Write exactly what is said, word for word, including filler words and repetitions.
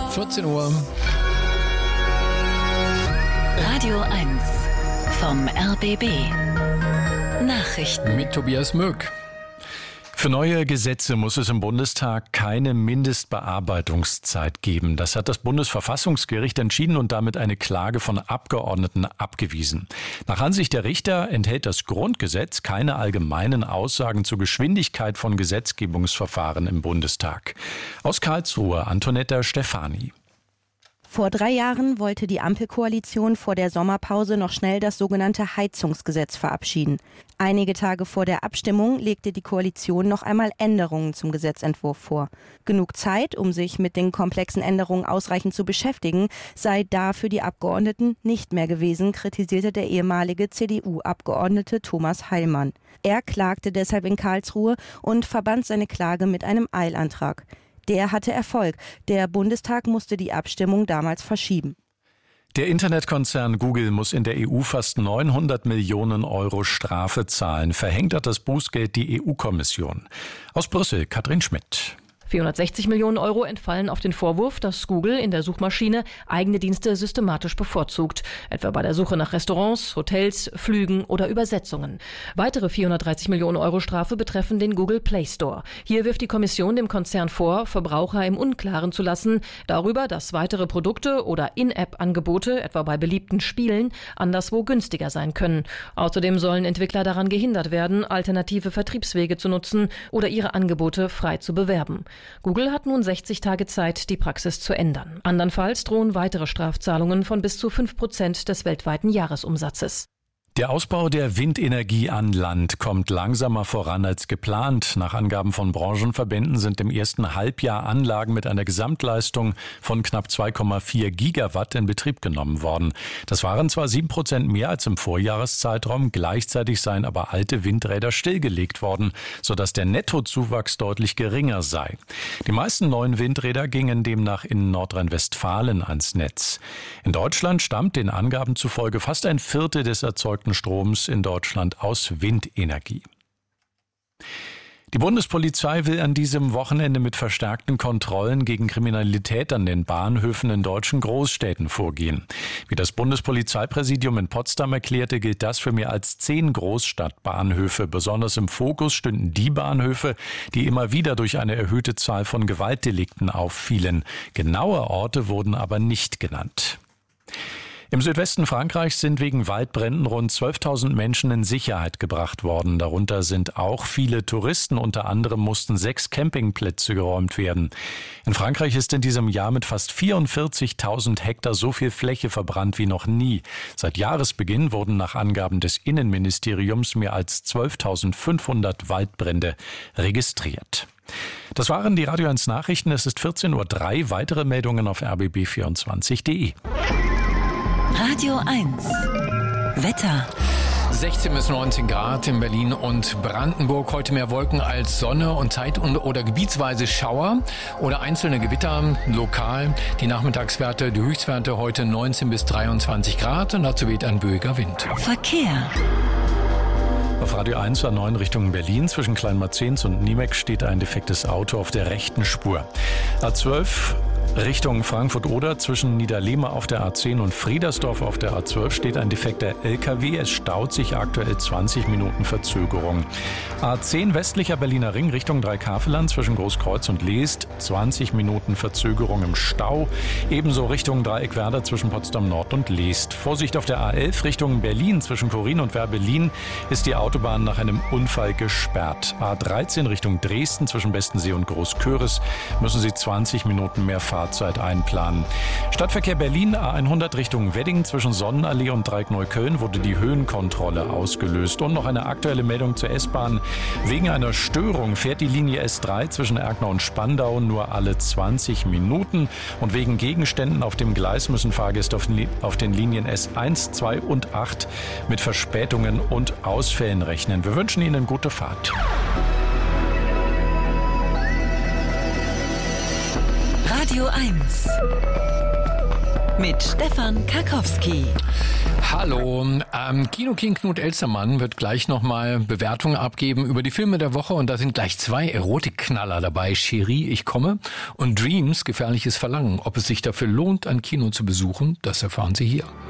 vierzehn Uhr. Radio eins vom R B B. Nachrichten Mit Tobias Möck. Für neue Gesetze muss es im Bundestag keine Mindestbearbeitungszeit geben. Das hat das Bundesverfassungsgericht entschieden und damit eine Klage von Abgeordneten abgewiesen. Nach Ansicht der Richter enthält das Grundgesetz keine allgemeinen Aussagen zur Geschwindigkeit von Gesetzgebungsverfahren im Bundestag. Aus Karlsruhe Antonetta Stefani. Vor drei Jahren wollte die Ampelkoalition vor der Sommerpause noch schnell das sogenannte Heizungsgesetz verabschieden. Einige Tage vor der Abstimmung legte die Koalition noch einmal Änderungen zum Gesetzentwurf vor. Genug Zeit, um sich mit den komplexen Änderungen ausreichend zu beschäftigen, sei da für die Abgeordneten nicht mehr gewesen, kritisierte der ehemalige C D U-Abgeordnete Thomas Heilmann. Er klagte deshalb in Karlsruhe und verband seine Klage mit einem Eilantrag. Der hatte Erfolg. Der Bundestag musste die Abstimmung damals verschieben. Der Internetkonzern Google muss in der E U fast neunhundert Millionen Euro Strafe zahlen. Verhängt hat das Bußgeld die E U-Kommission. Aus Brüssel Katrin Schmidt. vierhundertsechzig Millionen Euro entfallen auf den Vorwurf, dass Google in der Suchmaschine eigene Dienste systematisch bevorzugt, etwa bei der Suche nach Restaurants, Hotels, Flügen oder Übersetzungen. Weitere vierhundertdreißig Millionen Euro Strafe betreffen den Google Play Store. Hier wirft die Kommission dem Konzern vor, Verbraucher im Unklaren zu lassen darüber, dass weitere Produkte oder In-App-Angebote, etwa bei beliebten Spielen, anderswo günstiger sein können. Außerdem sollen Entwickler daran gehindert werden, alternative Vertriebswege zu nutzen oder ihre Angebote frei zu bewerben. Google hat nun sechzig Tage Zeit, die Praxis zu ändern. Andernfalls drohen weitere Strafzahlungen von bis zu fünf Prozent des weltweiten Jahresumsatzes. Der Ausbau der Windenergie an Land kommt langsamer voran als geplant. Nach Angaben von Branchenverbänden sind im ersten Halbjahr Anlagen mit einer Gesamtleistung von knapp zwei Komma vier Gigawatt in Betrieb genommen worden. Das waren zwar sieben Prozent mehr als im Vorjahreszeitraum, gleichzeitig seien aber alte Windräder stillgelegt worden, sodass der Nettozuwachs deutlich geringer sei. Die meisten neuen Windräder gingen demnach in Nordrhein-Westfalen ans Netz. In Deutschland stammt den Angaben zufolge fast ein Viertel des erzeugten Stroms in Deutschland aus Windenergie. Die Bundespolizei will an diesem Wochenende mit verstärkten Kontrollen gegen Kriminalität an den Bahnhöfen in deutschen Großstädten vorgehen. Wie das Bundespolizeipräsidium in Potsdam erklärte, gilt das für mehr als zehn Großstadtbahnhöfe. Besonders im Fokus stünden die Bahnhöfe, die immer wieder durch eine erhöhte Zahl von Gewaltdelikten auffielen. Genaue Orte wurden aber nicht genannt. Im Südwesten Frankreichs sind wegen Waldbränden rund zwölftausend Menschen in Sicherheit gebracht worden. Darunter sind auch viele Touristen. Unter anderem mussten sechs Campingplätze geräumt werden. In Frankreich ist in diesem Jahr mit fast vierundvierzigtausend Hektar so viel Fläche verbrannt wie noch nie. Seit Jahresbeginn wurden nach Angaben des Innenministeriums mehr als zwölftausendfünfhundert Waldbrände registriert. Das waren die Radio eins Nachrichten. Es ist vierzehn Uhr drei. Weitere Meldungen auf r b b vierundzwanzig punkt de. Radio eins Wetter. sechzehn bis neunzehn Grad in Berlin und Brandenburg. Heute mehr Wolken als Sonne und Zeit- und oder gebietsweise Schauer oder einzelne Gewitter lokal. Die Nachmittagswerte, die Höchstwerte heute neunzehn bis dreiundzwanzig Grad und dazu weht ein böiger Wind. Verkehr. Auf Radio eins A neun Richtung Berlin zwischen Kleinmarzens und Niemek steht ein defektes Auto auf der rechten Spur. A zwölf Richtung Frankfurt-Oder zwischen Niederlehme auf der A zehn und Friedersdorf auf der A zwölf steht ein defekter L K W. Es staut sich aktuell zwanzig Minuten Verzögerung. A zehn westlicher Berliner Ring Richtung Dreikafelland zwischen Großkreuz und Leest zwanzig Minuten Verzögerung im Stau. Ebenso Richtung Dreieckwerder zwischen Potsdam Nord und Leest. Vorsicht auf der A elf Richtung Berlin zwischen Korin und Werbelin ist die Autobahn nach einem Unfall gesperrt. A dreizehn Richtung Dresden zwischen Bestensee und Großköris müssen Sie zwanzig Minuten mehr Fahrzeit einplanen. Stadtverkehr Berlin A hundert Richtung Wedding zwischen Sonnenallee und Dreieck Neukölln wurde die Höhenkontrolle ausgelöst. Und noch eine aktuelle Meldung zur S-Bahn. Wegen einer Störung fährt die Linie S drei zwischen Erkner und Spandau nur alle zwanzig Minuten. Und wegen Gegenständen auf dem Gleis müssen Fahrgäste auf, auf den Linien S eins, zwei und acht mit Verspätungen und Ausfällen rechnen. Wir wünschen Ihnen gute Fahrt. Radio eins mit Stefan Karkowski. Hallo, ähm, Kino-King Knut Elstermann wird gleich nochmal Bewertungen abgeben über die Filme der Woche und da sind gleich zwei Erotikknaller dabei. Cherie, ich komme und Dreams, gefährliches Verlangen. Ob es sich dafür lohnt, ein Kino zu besuchen, das erfahren Sie hier.